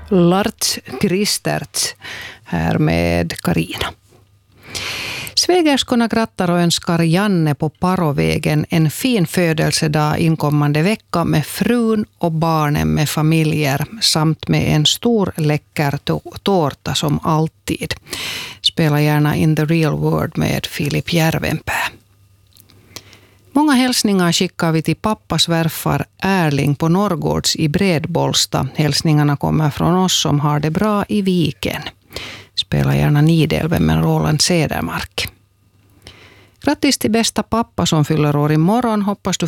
Lars Kristerts här med Karina. Svägerskorna grattar och önskar Janne på Parovägen en fin födelsedag inkommande vecka med frun och barnen med familjer samt med en stor läcker tårta som alltid. Spela gärna In the Real World med Filip Järvenpää. Många hälsningar skickar vi till pappas svärfar Erling på Norrgårds i Bredbolsta. Hälsningarna kommer från oss som har det bra i Viken. Spela gärna Nidelven med Roland Cedermark. Grattis till bästa pappa som fyller år imorgon. Hoppas du